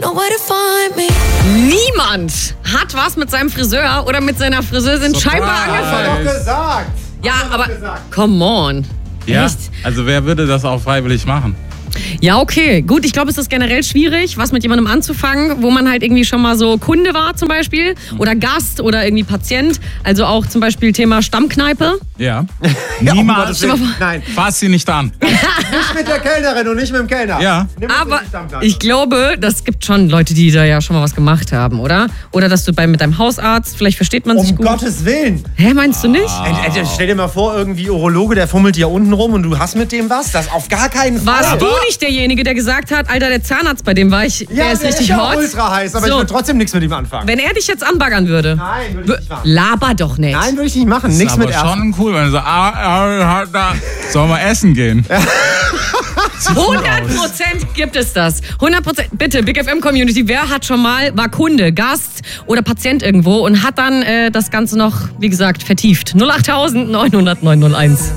know where to find me. Niemand hat was mit seinem Friseur oder mit seiner Friseurin scheinbar angefangen. Hat er doch gesagt. Ja, aber come on. Ja, Echt? also wer würde das auch freiwillig machen? Ja, okay. Gut, ich glaube, es ist generell schwierig, was mit jemandem anzufangen, wo man halt irgendwie schon mal so Kunde war zum Beispiel oder Gast oder irgendwie Patient. Also auch zum Beispiel Thema Stammkneipe. Ja. Ja, um Niemals. Gottes Willen. Nein, Fass sie nicht an. nicht mit der Kellnerin und nicht mit dem Kellner. Ja. Nimm uns Aber nicht die Stammkneipe. ich glaube, das gibt schon Leute, die da ja schon mal was gemacht haben, oder? Oder dass du mit deinem Hausarzt, vielleicht versteht man sich Um gut. Gottes Willen. Hä, meinst du nicht? Stell dir mal vor, irgendwie Urologe, der fummelt hier unten rum und du hast mit dem was? Das auf gar keinen Fall. Warst du nicht derjenige, der gesagt hat, Alter, der Zahnarzt, bei dem war ich, Ja, der ist richtig ja hot? ultra heiß, aber So. ich würde trotzdem nichts mit ihm anfangen. Wenn er dich jetzt anbaggern würde. Nein, würde ich nicht machen. Laber doch nicht. Nein, würde ich nicht machen. Das Nichts ist mit aber Ärzten. schon cool, wenn du so, da sollen wir essen gehen. 100% gibt es das. 100%. Bitte, Big FM Community, wer war Kunde, Gast oder Patient irgendwo und hat dann das Ganze noch, wie gesagt, vertieft? 08000 900 901.